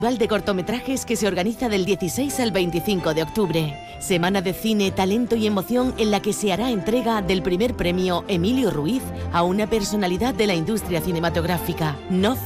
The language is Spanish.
de cortometrajes que se organiza del 16 al 25 de octubre. Semana de cine, talento y emoción en la que se hará entrega del primer premio Emilio Ruiz a una personalidad de la industria cinematográfica. No